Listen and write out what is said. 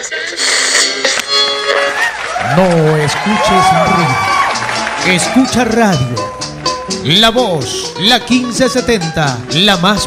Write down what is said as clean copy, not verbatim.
No escuches ruido. Escucha radio. La Voz, la 1570, la más